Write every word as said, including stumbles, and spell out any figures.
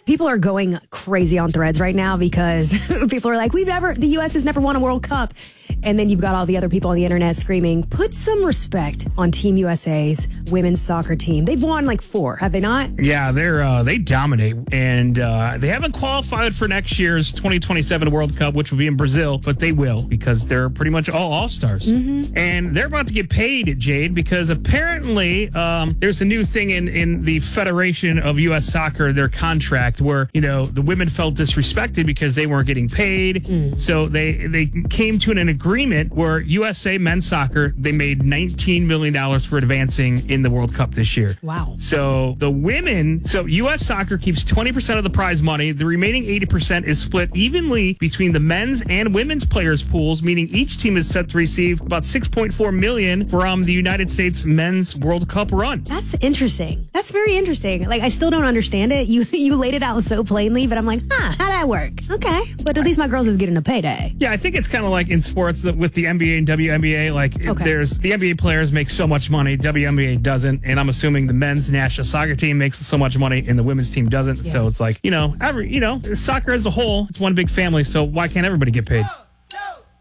People are going crazy on Threads right now because people are like, we've never, the U S has never won a World Cup. And then you've got all the other people on the internet screaming, put some respect on Team U S A's women's soccer team. They've won like four, have they not? Yeah, they're uh, they dominate. And uh, they haven't qualified for next year's twenty twenty-seven World Cup, which will be in Brazil, but they will because they're pretty much all all-stars. Mm-hmm. And they're about to get paid, Jade, because apparently um, there's a new thing in, in the Federation of U S Soccer, their contract, where, you know, the women felt disrespected because they weren't getting paid. Mm. So they, they came to an agreement where U S A men's soccer, they made nineteen million dollars for advancing in the World Cup this year. Wow. So the women, so U S Soccer keeps twenty percent of the prize money. The remaining eighty percent is split evenly between the men's and women's players pools, meaning each team is set to receive about six point four million dollars from the United States men's World Cup run. That's interesting. That's very interesting. Like, I still don't understand it. You you laid it out so plainly, but I'm like, huh, how'd that work? Okay. But at least my girls is getting a payday. Yeah, I think it's kind of like in sports that with the N B A and W N B A, like Okay. there's the N B A players make so much money, W N B A doesn't, and I'm assuming the men's national soccer team makes so much money and the women's team doesn't. Yeah. So it's like, you know, every you know, soccer as a whole, it's one big family, so why can't everybody get paid?